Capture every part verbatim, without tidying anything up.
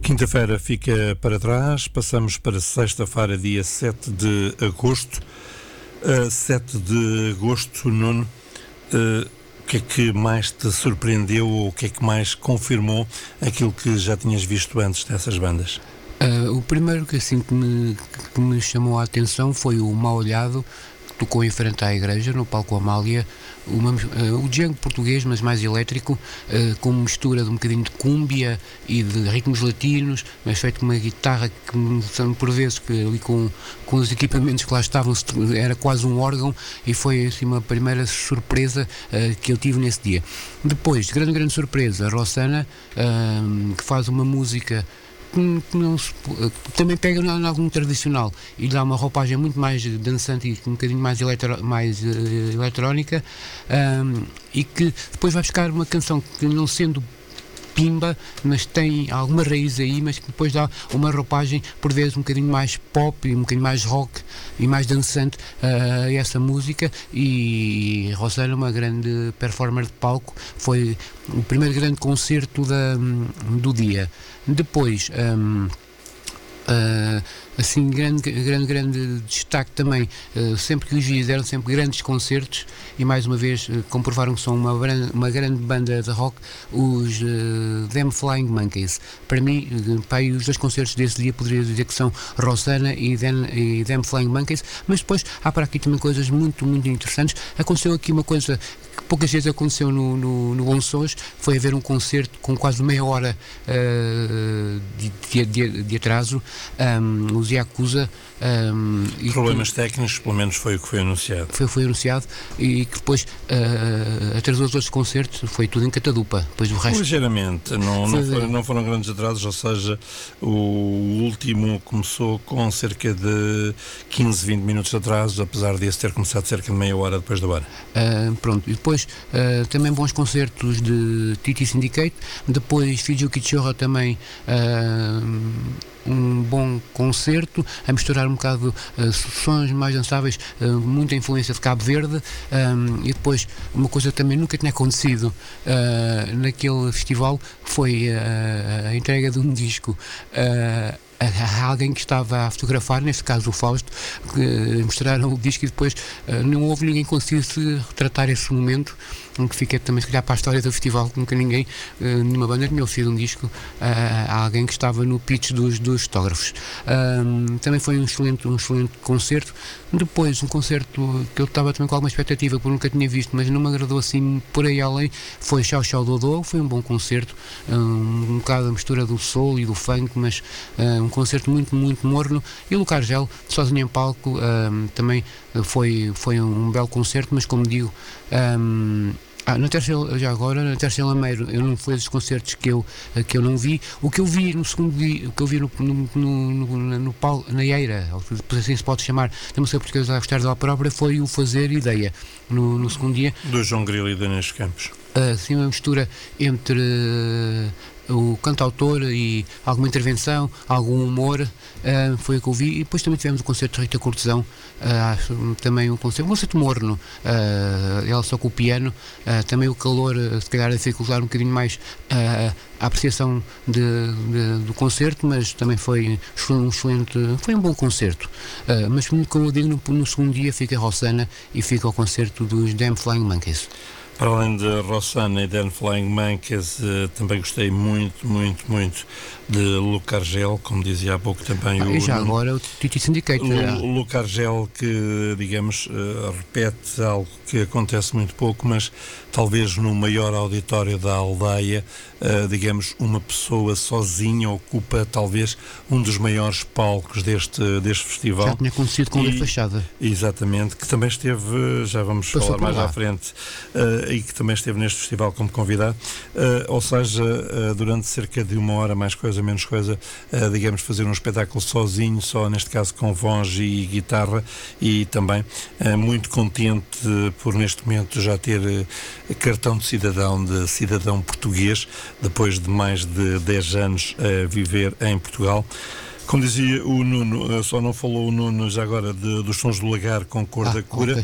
Quinta-feira fica para trás, passamos para sexta-feira, dia sete de agosto. Uh, sete de agosto, Nuno, uh, o que é que mais te surpreendeu ou o que é que mais confirmou aquilo que já tinhas visto antes dessas bandas? Uh, o primeiro que, assim, que, me, que me chamou a atenção foi o Mal Olhado, que tocou em frente à igreja, no palco Amália, uma, uh, o Django português, mas mais elétrico, uh, com mistura de um bocadinho de cúmbia e de ritmos latinos, mas feito com uma guitarra que, por vezes, que ali com, com os equipamentos que lá estavam, era quase um órgão, e foi assim uma primeira surpresa uh, que eu tive nesse dia. Depois, grande, grande surpresa, a Rossana, uh, que faz uma música que, que não se, que também pega em algum tradicional e dá uma roupagem muito mais dançante e um bocadinho mais, eletro, mais uh, eletrónica, um, e que depois vai buscar uma canção que, não sendo pimba, mas tem alguma raiz aí, mas que depois dá uma roupagem por vezes um bocadinho mais pop e um bocadinho mais rock e mais dançante a uh, essa música. E Rossana, uma grande performer de palco, foi o primeiro grande concerto da, do dia. Depois, um, uh, assim, grande, grande, grande destaque também, uh, sempre que os vi deram sempre grandes concertos e mais uma vez uh, comprovaram que são uma, uma grande banda de rock, os uh, Them Flying Monkeys. Para mim, uh, para aí, os dois concertos desse dia poderia dizer que são Rossana e Them, e Them Flying Monkeys, mas depois há para aqui também coisas muito, muito interessantes. Aconteceu aqui uma coisa que poucas vezes aconteceu no, no, no Bom Sons, foi haver um concerto com quase meia hora uh, de, de, de atraso, um, os Yakuza. Um, Problemas que, técnicos, pelo menos foi o que foi anunciado. Foi, foi anunciado e que depois uh, atrasou os outros concertos, foi tudo em catadupa. Depois o resto... Ligeiramente, não, não, foram, não foram grandes atrasos, ou seja, o último começou com cerca de quinze, vinte minutos de atraso, apesar de esse ter começado cerca de meia hora depois da hora. Uh, pronto, e depois uh, também bons concertos de Titi Syndicate, depois Fiji Chorra também. Uh, um bom concerto, a misturar um bocado uh, sons mais dançáveis, uh, muita influência de Cabo Verde, um, e depois uma coisa que também nunca tinha acontecido uh, naquele festival foi uh, a entrega de um disco uh, a alguém que estava a fotografar, neste caso o Fausto, que mostraram o disco e depois uh, não houve ninguém que conseguisse retratar esse momento, que fica também se calhar para a história do festival, que nunca ninguém, uh, nenhuma banda tinha oferecido um disco uh, a alguém que estava no pitch dos, dos fotógrafos. Um, também foi um excelente, um excelente concerto. Depois um concerto que eu estava também com alguma expectativa, porque nunca tinha visto, mas não me agradou assim por aí além, foi Chau Chau Dodô. Foi um bom concerto, um, um bocado a mistura do soul e do funk, mas um, um concerto muito, muito morno. E o Luca Argel, sozinho em palco, um, também foi, foi um, um belo concerto, mas como digo, um, Ah, na Terceira, já agora, na Terceira Lameiro, eu não foi dos concertos que eu, que eu não vi. O que eu vi no segundo dia, o que eu vi no, no, no, no, no Paulo, na Eira, assim se pode chamar, da música portuguesa a gostar da própria, foi o Fazer Ideia, no, no segundo dia. Do João Grilo e da Inês Campos. Assim, uma mistura entre uh, o cantautor e alguma intervenção, algum humor, uh, foi o que eu vi. E depois também tivemos o concerto de Rita Cortesão, uh, também um concerto, um concerto morno, uh, ela só com o piano, uh, também o calor, uh, se calhar a dificultar um bocadinho mais uh, a apreciação de, de, do concerto, mas também foi um excelente, foi um bom concerto. Uh, mas como eu digo, no, no segundo dia fica a Rossana e fica o concerto dos Them Flying Monkeys. Para além de Rossana e Them Flying Monkeys, uh, também gostei muito, muito, muito de Luca Argel, como dizia há pouco também. Ah, o, e já agora o Titi Syndicate. O, o Luca Argel, que, digamos, uh, repete algo que acontece muito pouco, mas talvez no maior auditório da aldeia, uh, digamos, uma pessoa sozinha ocupa talvez um dos maiores palcos deste, deste festival. Já tinha acontecido com a Fachada. Exatamente, que também esteve, já vamos Passou falar mais lá. à frente, uh, e que também esteve neste festival como convidado, uh, ou seja, uh, durante cerca de uma hora, mais coisa, menos coisa, uh, digamos, fazer um espetáculo sozinho, só neste caso com voz e guitarra, e também uh, muito contente uh, por neste momento já ter uh, cartão de cidadão, de cidadão português, depois de mais de dez anos a viver em Portugal. Como dizia o Nuno, só não falou o Nuno já agora de, dos Sons do Lagar com Cor ah, da Cura, okay.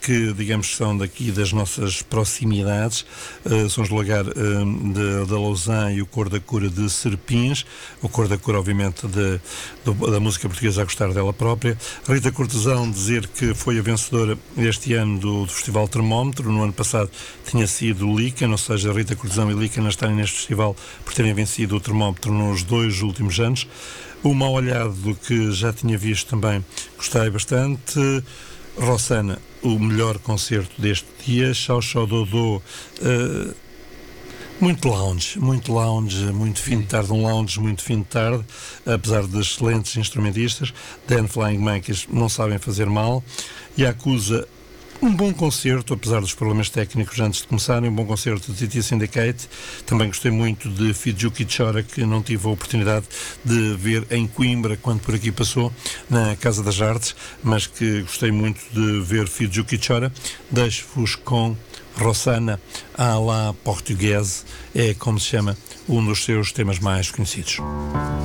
que, digamos, são daqui das nossas proximidades, uh, Sons do Lagar uh, de, da Lausanne e o Cor da Cura de Serpins, o Cor da Cura, obviamente, de, de, da música portuguesa a gostar dela própria. Rita Cortesão dizer que foi a vencedora este ano do, do Festival Termómetro. No ano passado tinha sido Lícano, ou seja, Rita Cortesão e Lícano estarem neste festival por terem vencido o Termómetro nos dois últimos anos. O Mal Olhado, do que já tinha visto também, gostei bastante. Rossana, o melhor concerto deste dia. Chau Chau Dodô, uh, muito lounge, muito lounge, muito fim de tarde, um lounge muito fim de tarde, apesar de excelentes instrumentistas. Dan Flying Monkeys não sabem fazer mal. Yakuza, um bom concerto, apesar dos problemas técnicos antes de começarem, um bom concerto de T T Syndicate. Também gostei muito de Fujiyuki Chora, que não tive a oportunidade de ver em Coimbra quando por aqui passou, na Casa das Artes, mas que gostei muito de ver Fujiyuki Chora. Deixo-vos com Rossana à la portuguesa, é como se chama um dos seus temas mais conhecidos.